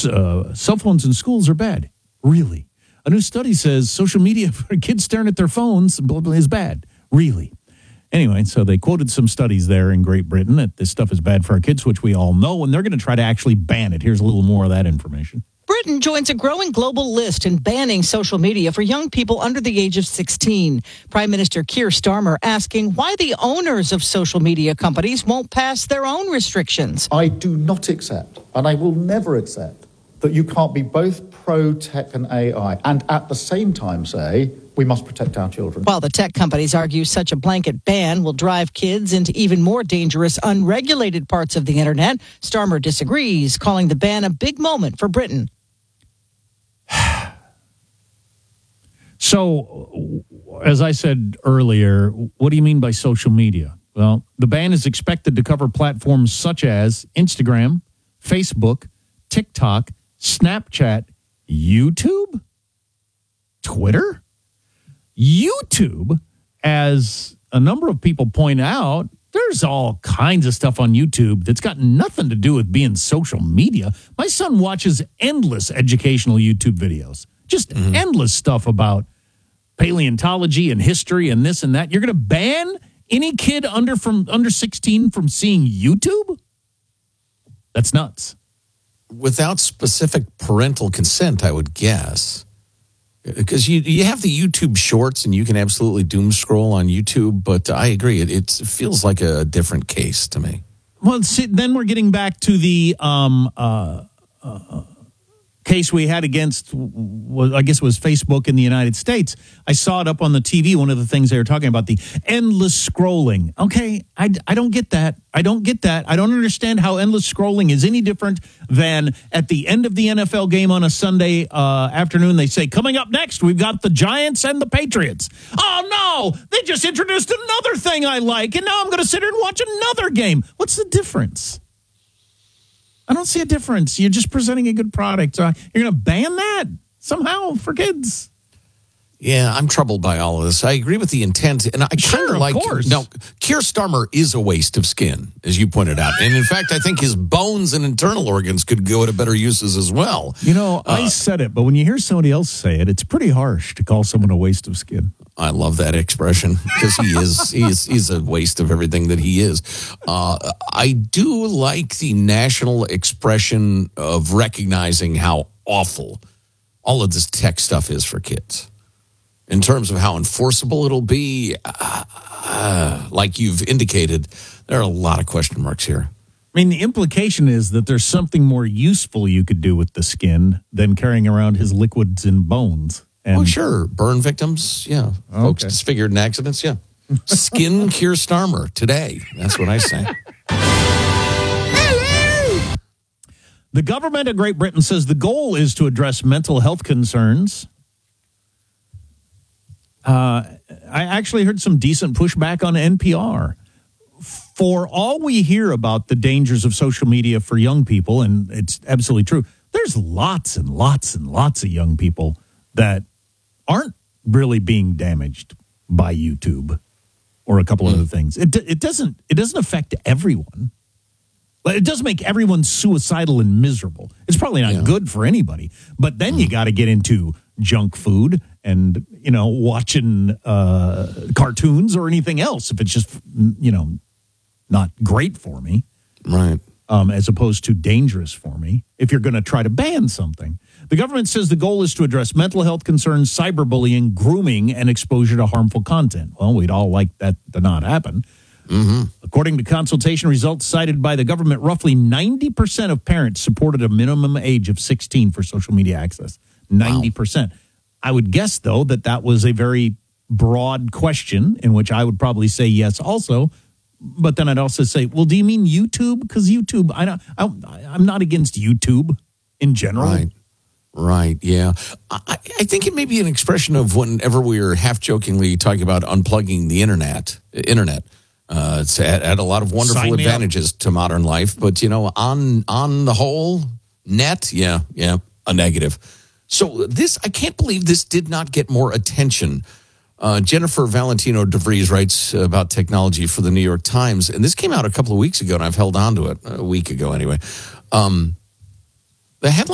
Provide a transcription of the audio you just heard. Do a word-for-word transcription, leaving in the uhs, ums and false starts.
uh, cell phones in schools are bad. Really? A new study says social media for kids staring at their phones is bad. Really? Anyway, so they quoted some studies there in Great Britain that this stuff is bad for our kids, which we all know, and they're going to try to actually ban it. Here's a little more of that information. Britain joins a growing global list in banning social media for young people under the age of sixteen. Prime Minister Keir Starmer asking why the owners of social media companies won't pass their own restrictions. I do not accept, and I will never accept, that you can't be both pro-tech and A I and at the same time say we must protect our children. While the tech companies argue such a blanket ban will drive kids into even more dangerous, unregulated parts of the internet, Starmer disagrees, calling the ban a big moment for Britain. So, as I said earlier, what do you mean by social media? Well, the ban is expected to cover platforms such as Instagram, Facebook, TikTok, Snapchat, YouTube, Twitter, YouTube. As a number of people point out, there's all kinds of stuff on YouTube that's got nothing to do with being social media. My son watches endless educational YouTube videos, just mm-hmm. endless stuff about paleontology and history and this and that. You're going to ban any kid under from under sixteen from seeing YouTube? That's nuts. Without specific parental consent, I would guess. Because you you have the YouTube shorts and you can absolutely doom scroll on YouTube, but I agree, it, it feels like a different case to me. Well, see, then we're getting back to the um, uh, uh, case we had against, well, I guess it was Facebook in the United States. I saw it up on the T V, one of the things they were talking about, the endless scrolling. Okay, I, I don't get that. I don't get that. I don't understand how endless scrolling is any different than at the end of the N F L game on a Sunday uh, afternoon, they say, coming up next, we've got the Giants and the Patriots. Oh, no, they just introduced another thing I like, and now I'm going to sit here and watch another game. What's the difference? I don't see a difference. You're just presenting a good product. Uh, you're going to ban that somehow for kids. Yeah, I'm troubled by all of this. I agree with the intent, and I kind sure, of like. Course. Now, Keir Starmer is a waste of skin, as you pointed out, and in fact, I think his bones and internal organs could go to better uses as well. You know, uh, I said it, but when you hear somebody else say it, it's pretty harsh to call someone a waste of skin. I love that expression because he is he is he's a waste of everything that he is. Uh, I do like the national expression of recognizing how awful all of this tech stuff is for kids. In terms of how enforceable it'll be, uh, uh, like you've indicated, there are a lot of question marks here. I mean, the implication is that there's something more useful you could do with the skin than carrying around his liquids and bones. And oh, sure. Burn victims, yeah. Okay. Folks disfigured in accidents, yeah. Skin Keir Starmer today. That's what I say. The government of Great Britain says the goal is to address mental health concerns. Uh, I actually heard some decent pushback on N P R. For all we hear about the dangers of social media for young people, and it's absolutely true, there's lots and lots and lots of young people that aren't really being damaged by YouTube or a couple mm. other things. It it doesn't it doesn't affect everyone. It does make everyone suicidal and miserable. It's probably not yeah. good for anybody. But then mm. you got to get into junk food and, you know, watching uh, cartoons or anything else if it's just, you know, not great for me. Right. Um, as opposed to dangerous for me if you're going to try to ban something. The government says the goal is to address mental health concerns, cyberbullying, grooming, and exposure to harmful content. Well, we'd all like that to not happen. Mm-hmm. According to consultation results cited by the government, roughly ninety percent of parents supported a minimum age of sixteen for social media access. ninety percent. Wow. I would guess, though, that that was a very broad question in which I would probably say yes also. But then I'd also say, well, do you mean YouTube? Because YouTube, I don't, I, I'm not against YouTube in general. Right. Right, yeah. I, I think it may be an expression of whenever we are half-jokingly talking about unplugging the internet. Internet. Uh, it's had, had a lot of wonderful advantages to modern life. But, you know, on on the whole, net, yeah, yeah, a negative. So this, I can't believe this did not get more attention. Uh, Jennifer Valentino DeVries writes about technology for the New York Times, and this came out a couple of weeks ago, and I've held on to it, a week ago anyway. Um, the headline